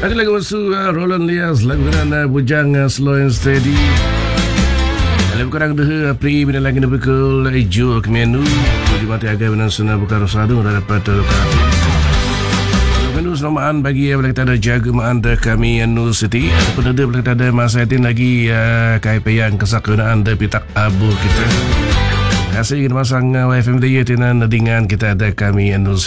Ada lagu masuk Roland Lias, lagu dengan Bujang Slow and Steady. Dalam kurang dah Pri bila lagi nak berkul Ijo ke menu di mati agak benar sunah bukan rosadu dah dapat lokasi. Menu selamaan bagi yang kita ada jaga anda kami anu City ataupun ada kita ada masa itu lagi kai payang kesakunaan anda pitak abu kita. Kasih kita masang WFM dia dengan dengan kita ada kami anu